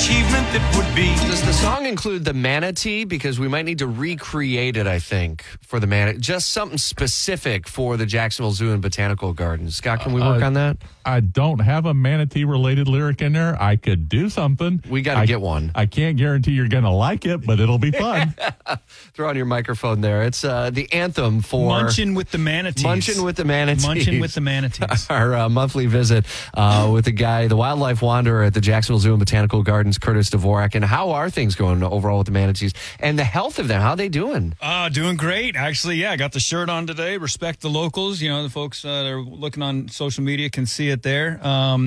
achievement that would be. Does the song include the manatee? Because we might need to recreate it, I think, for the manatee. Just something specific for the Jacksonville Zoo and Botanical Gardens. Scott, can we work on that? I don't have a manatee-related lyric in there. I could do something. We got to get one. I can't guarantee you're going to like it, but it'll be fun. Throw on your microphone there. It's the anthem for... Munchin' with the Manatees. Munchin' with the Manatees. Munchin' with the Manatees. Our monthly visit with the guy, the wildlife wanderer at the Jacksonville Zoo and Botanical Gardens, Curtis Dvorak. And how are things going overall with the manatees and the health of them? How are they doing? Doing great. Actually, yeah, I got the shirt on today. Respect the locals. You know, the folks that are looking on social media can see it there.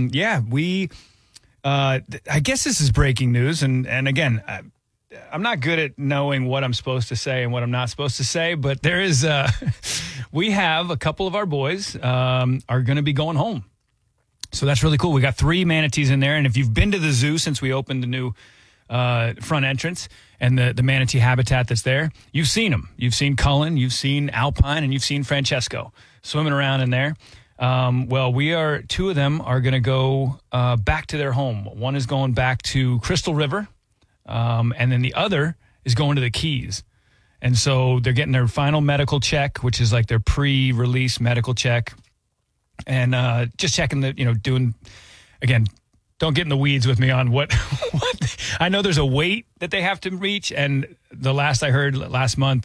I guess this is breaking news. And again, I'm not good at knowing what I'm supposed to say and what I'm not supposed to say, but there is, we have a couple of our boys are going to be going home. So that's really cool. We got 3 manatees in there. And if you've been to the zoo since we opened the new front entrance and the manatee habitat that's there, you've seen them. You've seen Cullen, you've seen Alpine, and you've seen Francesco swimming around in there. Well, 2 of them are going to go back to their home. One is going back to Crystal River, and then the other is going to the Keys. And so they're getting their final medical check, which is like their pre-release medical check. And just checking doing, again, don't get in the weeds with me on what I know there's a weight that they have to reach. And the last I heard last month,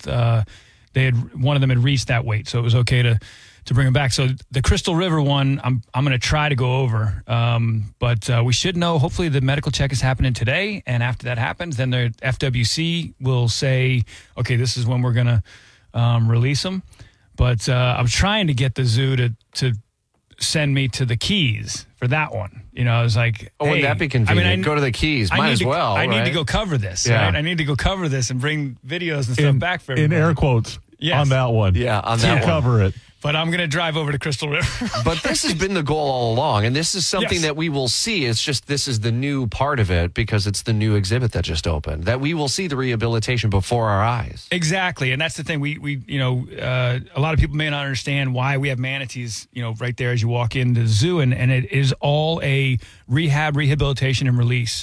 one of them had reached that weight. So it was okay to bring them back. So the Crystal River one, I'm going to try to go over. But we should know, hopefully the medical check is happening today. And after that happens, then the FWC will say, okay, this is when we're going to release them. But I'm trying to get the zoo to send me to the Keys for that one. You know, I was like, wouldn't that be convenient? Go to the Keys. Might as well. I need to go cover this. Yeah. Right? I need to go cover this and bring videos and stuff back for everybody. In air quotes on that one. Yeah, on that one. Cover it. But I'm going to drive over to Crystal River. But this has been the goal all along, and this is something that we will see. It's just this is the new part of it because it's the new exhibit that just opened, that we will see the rehabilitation before our eyes. Exactly, and that's the thing. We a lot of people may not understand why we have manatees, right there as you walk into the zoo, and it is all a rehabilitation, and release,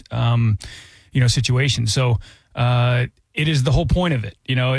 situation. So, it is the whole point of it,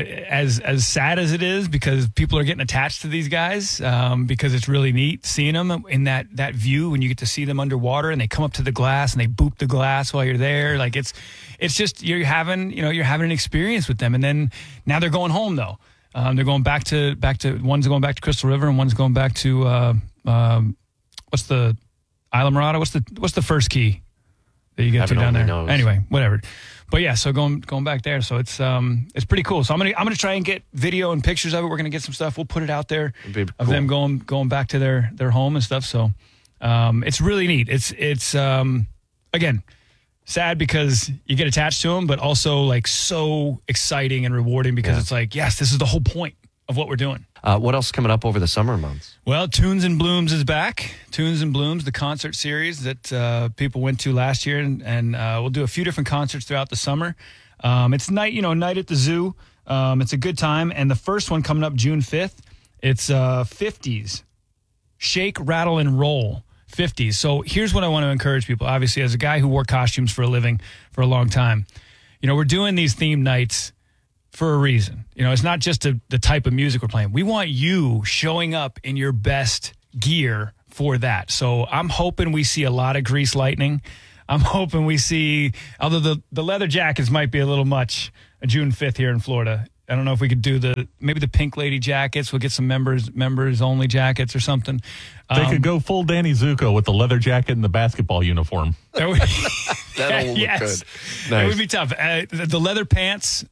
as sad as it is, because people are getting attached to these guys, because it's really neat seeing them in that view when you get to see them underwater and they come up to the glass and they boop the glass while you're there. Like it's just, you're having an experience with them. And then now they're going home though. They're going back to one's going back to Crystal River and one's going back to, what's the Isla Morada? What's the first key that you get to down there? Knows. Anyway, whatever. But yeah, so going back there, so it's pretty cool. So I'm gonna try and get video and pictures of it. We're gonna get some stuff. We'll put it out there of them going back to their home and stuff. So it's really neat. It's again sad because you get attached to them, but also like so exciting and rewarding because it's like, yes, this is the whole point of what we're doing. What else is coming up over the summer months? Well, Tunes and Blooms is back. Tunes and Blooms, the concert series that people went to last year, and we'll do a few different concerts throughout the summer. It's night at the zoo. It's a good time, and the first one coming up June 5th, it's 50s. Shake, Rattle, and Roll 50s. So here's what I want to encourage people. Obviously, as a guy who wore costumes for a living for a long time, we're doing these theme nights for a reason. It's not just the type of music we're playing. We want you showing up in your best gear for that. So I'm hoping we see a lot of Grease Lightning. I'm hoping we see, although the leather jackets might be a little much, June 5th here in Florida. I don't know if we could do maybe the Pink Lady jackets. We'll get some members only jackets or something. They could go full Danny Zuko with the leather jacket and the basketball uniform. That'll look good. Nice. It would be tough. The leather pants,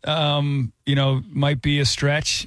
might be a stretch.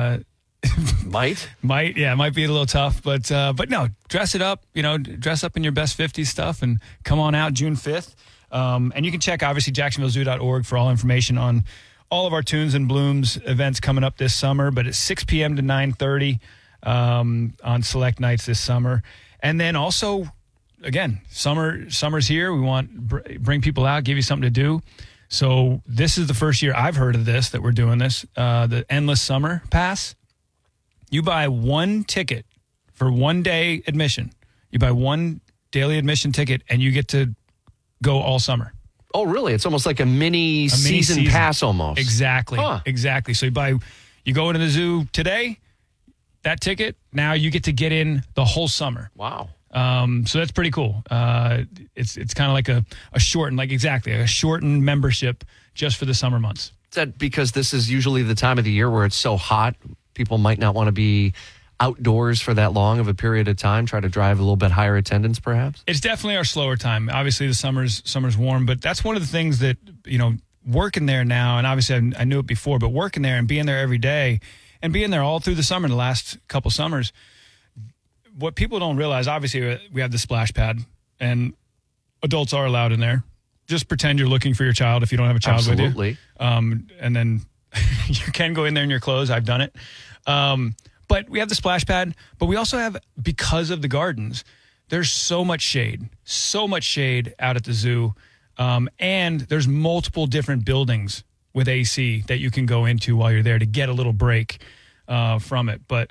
Might be a little tough, but no, dress it up. Dress up in your best 50s stuff and come on out June 5th. And you can check obviously jacksonvillezoo.org for all information on all of our Tunes and Blooms events coming up this summer, but it's 6 p.m. to 9:30 on select nights this summer. And then also, again, summer's here. We want bring people out, give you something to do. So this is the first year I've heard of this, that we're doing this, the Endless Summer Pass. You buy one ticket for 1 day admission. You buy one daily admission ticket, and you get to go all summer. Oh, really? It's almost like a mini season pass almost. Exactly. Huh. Exactly. So you go into the zoo today, that ticket, now you get to get in the whole summer. Wow. So that's pretty cool. It's kind of like a shortened membership just for the summer months. Is that because this is usually the time of the year where it's so hot, people might not want to be outdoors for that long of a period of time, try to drive a little bit higher attendance perhaps? It's definitely our slower time. Obviously the summer's warm, but that's one of the things that, working there now, and obviously I knew it before, but working there and being there every day and being there all through the summer, the last couple summers, what people don't realize, obviously we have the splash pad and adults are allowed in there. Just pretend you're looking for your child if you don't have a child with you. Absolutely. And then you can go in there in your clothes. I've done it. But we have the splash pad, but we also have, because of the gardens, there's so much shade out at the zoo. And there's multiple different buildings with AC that you can go into while you're there to get a little break from it. But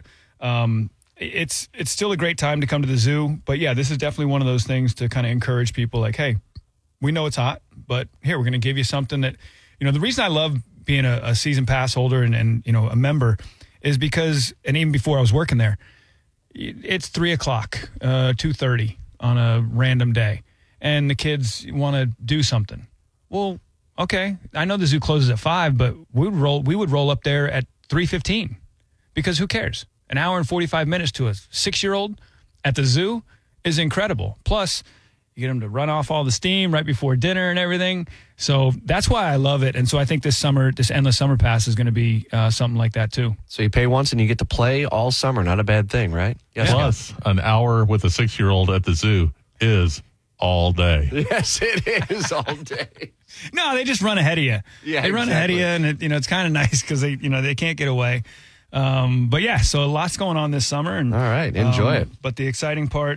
it's still a great time to come to the zoo. But yeah, this is definitely one of those things to kind of encourage people like, hey, we know it's hot, but here, we're going to give you something that, the reason I love being a season pass holder and a member is because, and even before I was working there, it's 3:00, 2:30 on a random day, and the kids want to do something. Well, okay, I know the zoo closes at 5, but we would roll up there at 3:15 because who cares? An hour and 45 minutes to a 6-year-old at the zoo is incredible. Plus, you get them to run off all the steam right before dinner and everything. So that's why I love it. And so I think this endless summer pass is going to be something like that too. So you pay once and you get to play all summer. Not a bad thing, right? Yes. Plus, an hour with a 6-year-old at the zoo is all day. Yes, it is all day. No, they just run ahead of you. Yeah, they run ahead of you, and it's kind of nice because they can't get away. But yeah, so lots going on this summer. And all right, enjoy it. But the exciting part,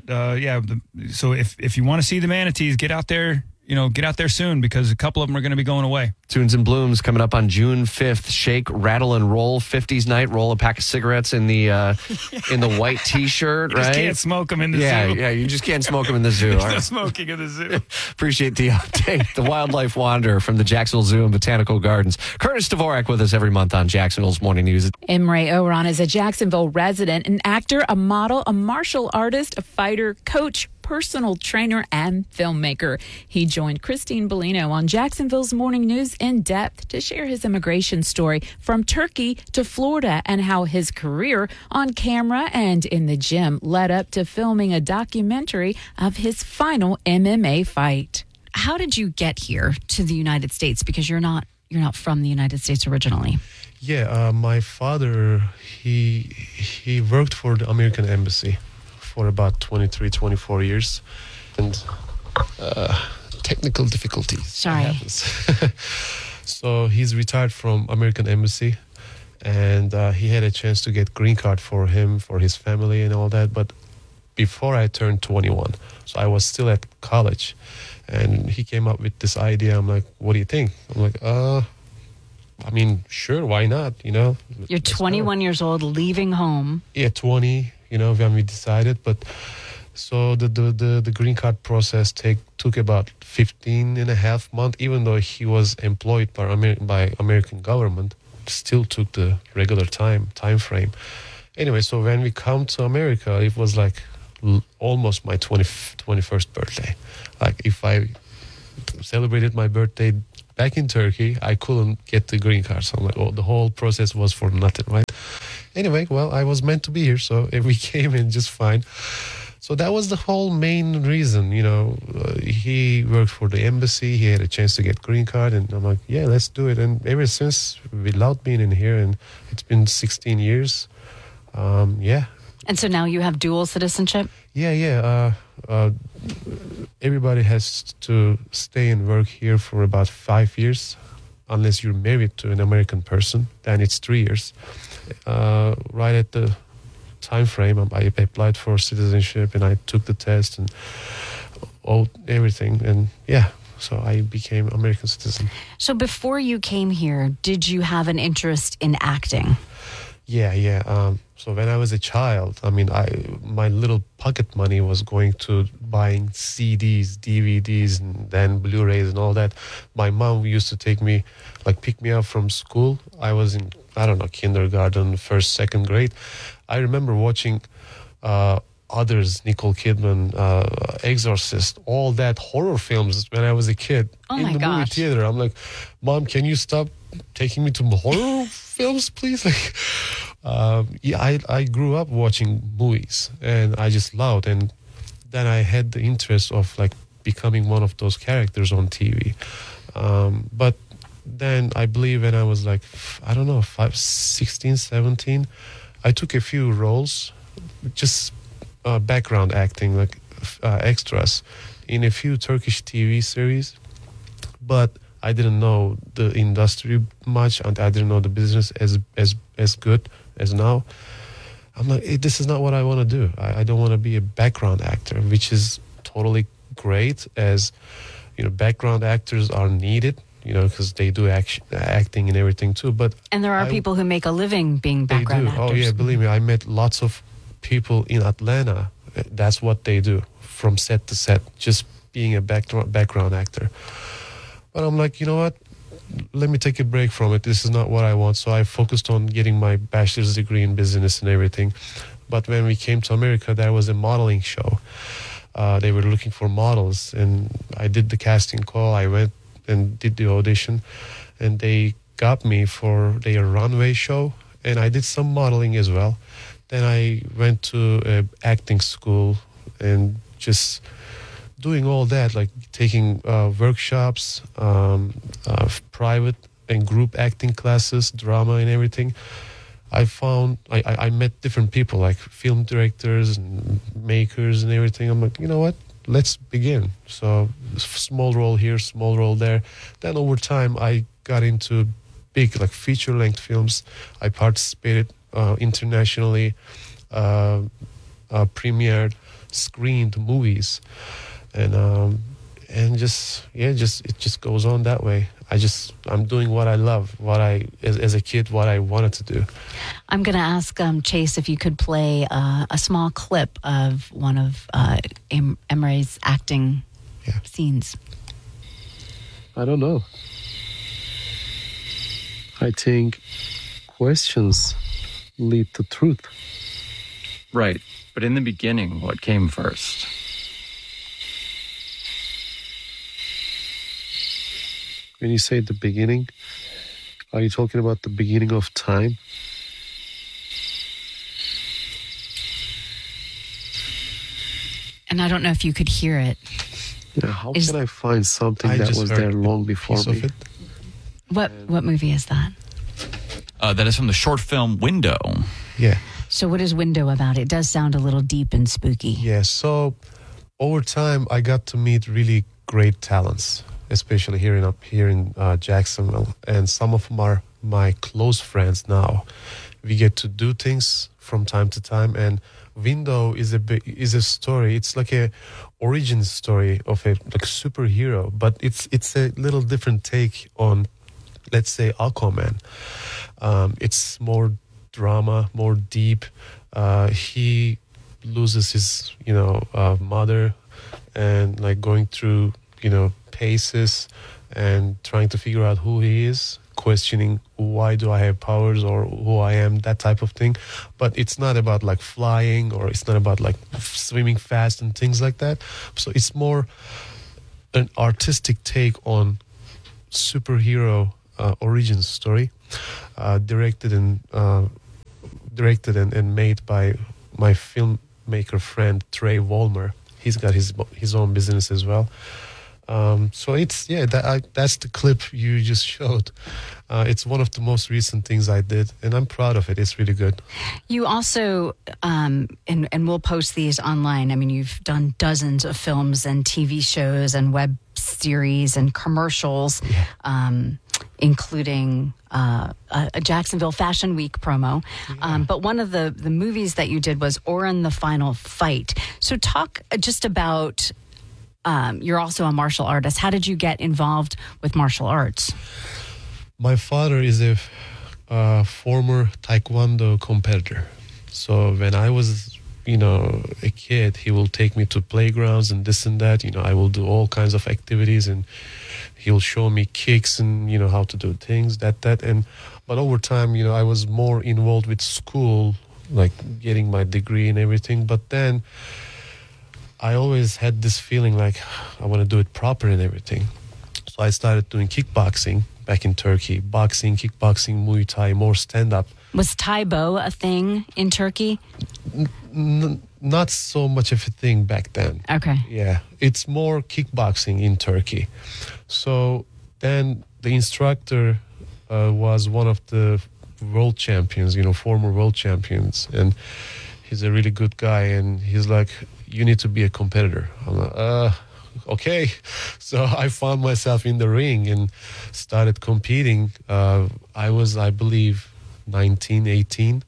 so if you want to see the manatees, get out there. Get out there soon because a couple of them are going to be going away. Tunes and Blooms coming up on June 5th. Shake, rattle, and roll 50s night. Roll a pack of cigarettes in the white T-shirt, right? You just can't smoke them in the zoo. Yeah, you just can't smoke them in the zoo. There's no smoking in the zoo. Appreciate the update. The Wildlife Wanderer from the Jacksonville Zoo and Botanical Gardens. Curtis Dvorak with us every month on Jacksonville's Morning News. Imre Oron is a Jacksonville resident, an actor, a model, a martial artist, a fighter, coach, personal trainer, and filmmaker. He joined Christine Bellino on Jacksonville's Morning News in depth to share his immigration story from Turkey to Florida and how his career on camera and in the gym led up to filming a documentary of his final MMA fight. How did you get here to the United States? Because you're not from the United States originally. Yeah, my father, he worked for the American Embassy for about 23, 24 years. And technical difficulties. Sorry. So he's retired from American Embassy. And he had a chance to get green card for him, for his family and all that. But before I turned 21, so I was still at college. And he came up with this idea. I'm like, what do you think? I'm like, sure, why not? You're 21 years old, leaving home. Yeah, 20. When we decided, but so the green card process took about 15 and a half months, even though he was employed by American government, still took the regular time frame. Anyway, so when we come to America, it was like almost my 21st birthday. Like if I celebrated my birthday back in Turkey, I couldn't get the green card. So I'm like, the whole process was for nothing, right? Anyway, well, I was meant to be here, so we came in just fine. So that was the whole main reason, he worked for the embassy, he had a chance to get green card, and I'm like, yeah, let's do it. And ever since, we loved being in here, and it's been 16 years, yeah. And so now you have dual citizenship? Yeah. Everybody has to stay and work here for about 5 years, unless you're married to an American person, then it's 3 years. Right at the time frame, I applied for citizenship and I took the test and everything, and yeah, so I became American citizen. So before you came here, did you have an interest in acting? Yeah. So when I was a child, I mean, my little pocket money was going to buying CDs, DVDs, and then Blu-rays and all that. My mom used to pick me up from school. I was in, I don't know, kindergarten, first, second grade. I remember watching others, Nicole Kidman, Exorcist, all that horror films when I was a kid Oh in my the movie gosh. theater. I'm like, Mom, can you stop taking me to horror films, please? I grew up watching movies and I just loved, and then I had the interest of becoming one of those characters on TV. But then I believe when I was 16, 17, I took a few roles, just background acting, extras in a few Turkish TV series. But I didn't know the industry much, and I didn't know the business as good as now. I'm like, this is not what I want to do. I don't want to be a background actor, which is totally great, as background actors are needed, because they do acting and everything too. But And there are people who make a living being they background do. actors. Oh yeah, believe me, I met lots of people in Atlanta. That's what they do from set to set, just being a background actor. But I'm like, you know what? Let me take a break from it. This is not what I want. So I focused on getting my bachelor's degree in business and everything. But when we came to America, there was a modeling show. They were looking for models, and I did the casting call. I went and did the audition, and they got me for their runway show, and I did some modeling as well. Then I went to acting school and just doing all that, taking workshops, private and group acting classes, drama and everything. I met different people, like film directors and makers and everything. I'm like, you know what? Let's begin. So small role here, small role there. Then over time, I got into big feature-length films. I participated internationally, premiered, screened movies, and it just goes on that way. I'm doing what I love, as a kid, what I wanted to do. I'm going to ask Chase if you could play a small clip of one of Emre's acting scenes. I don't know. I think questions lead to truth. Right. But in the beginning, what came first? When you say the beginning, are you talking about the beginning of time? And I don't know if you could hear it. Yeah, how can I find something I that just was heard there long a before piece me? of it. What movie is that? That is from the short film Window. Yeah. So what is Window about? It does sound a little deep and spooky. Yeah, so over time, I got to meet really great talents, especially here in Jacksonville, and some of them are my close friends now. We get to do things from time to time, and Window is a story. It's like a origin story of a superhero, but it's a little different take on, let's say, Aquaman. It's more drama, more deep. He loses his mother, and going through paces and trying to figure out who he is, questioning why do I have powers or who I am, that type of thing. But it's not about flying, or it's not about swimming fast and things like that. So it's more an artistic take on superhero origin story, directed and made by my filmmaker friend Trey Vollmer. He's got his own business as well. So that's the clip you just showed. It's one of the most recent things I did, and I'm proud of it. It's really good. You also, and we'll post these online. I mean, you've done dozens of films and TV shows and web series and commercials, including a Jacksonville Fashion Week promo. But one of the movies that you did was Oren the Final Fight. So talk just about, you're also a martial artist. How did you get involved with martial arts? My father is a a former Taekwondo competitor. So when I was, a kid, he will take me to playgrounds and this and that. I will do all kinds of activities, and he'll show me kicks and, how to do things, that. But over time, I was more involved with school, like getting my degree and everything. But then I always had this feeling like I want to do it proper and everything. So I started doing kickboxing back in Turkey. Boxing, kickboxing, Muay Thai, more stand-up. Was Taibo a thing in Turkey? Not so much of a thing back then. Okay. Yeah, it's more kickboxing in Turkey. So then the instructor was one of the world champions, former world champions. And he's a really good guy. And he's like, you need to be a competitor. I'm like, okay. So I found myself in the ring and started competing. I was, I believe, 19, 18.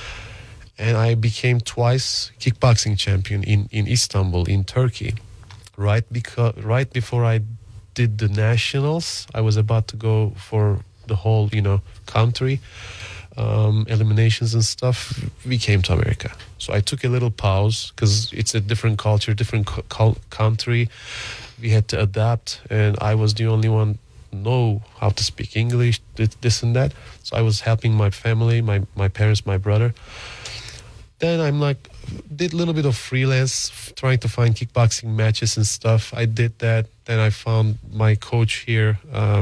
And I became twice kickboxing champion in Istanbul, in Turkey. Right before I did the nationals, I was about to go for the whole, country, eliminations and stuff. We came to America. So I took a little pause because it's a different culture, different country. We had to adapt, and I was the only one know how to speak English, this and that. So I was helping my family, my parents, my brother. Then I'm like, did a little bit of freelance, trying to find kickboxing matches and stuff. I did that. Then I found my coach here,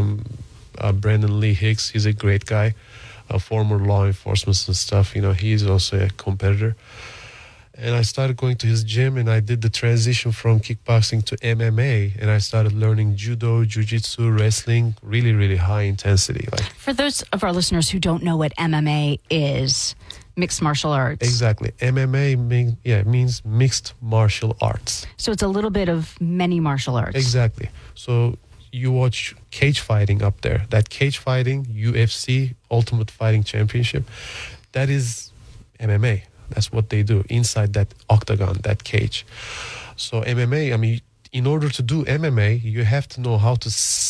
Brandon Lee Hicks. He's a great guy, a former law enforcement and stuff. He's also a competitor. And I started going to his gym, and I did the transition from kickboxing to MMA, and I started learning judo, jiu-jitsu, wrestling, really, really high intensity. For those of our listeners who don't know what MMA is, mixed martial arts. Exactly. MMA means mixed martial arts. So it's a little bit of many martial arts. Exactly. So you watch cage fighting up there. That cage fighting, UFC, Ultimate Fighting Championship, that is MMA. That's what they do inside that octagon, that cage. So MMA, in order to do MMA, you have to know how to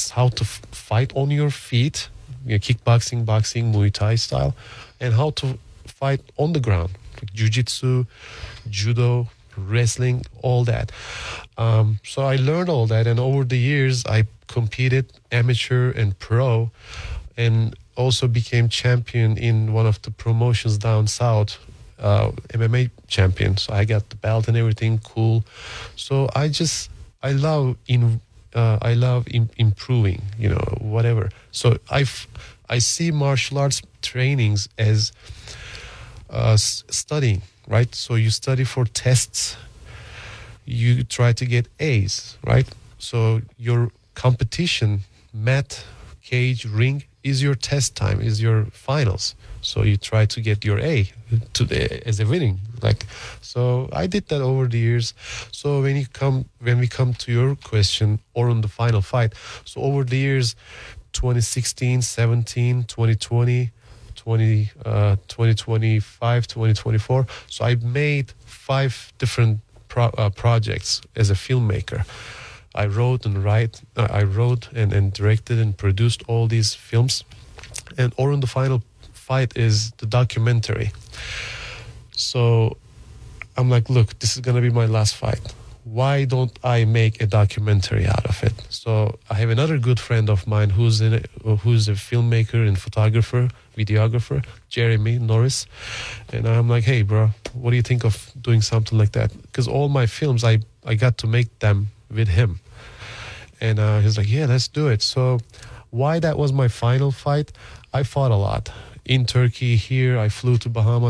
fight on your feet, kickboxing, boxing, Muay Thai style, and how to fight on the ground, like jiu-jitsu, judo, wrestling, all that. So I learned all that, and over the years, I competed amateur and pro, and also became champion in one of the promotions down south. MMA champion, so I got the belt and everything. Cool. So I love improving, whatever. So I see martial arts trainings as studying, right? So you study for tests, you try to get A's, right? So your competition, mat, cage, ring is your test time, is your finals. So you try to get your A as a winning. So I did that over the years. So when we come to your question, or on the final fight, so over the years, 2016, 17, 2020, 2025, 2024. So I made 5 different projects as a filmmaker. I wrote and directed and produced all these films. And Or on the Final Fight is the documentary. So I'm like, look, this is going to be my last fight. Why don't I make a documentary out of it? So I have another good friend of mine who's a filmmaker and photographer, videographer, Jeremy Norris. And I'm like, hey, bro, what do you think of doing something like that? Because all my films, I got to make them with him. And he's like, yeah, let's do it. So why that was my final fight? I fought a lot. In Turkey, here, I flew to Bahamas.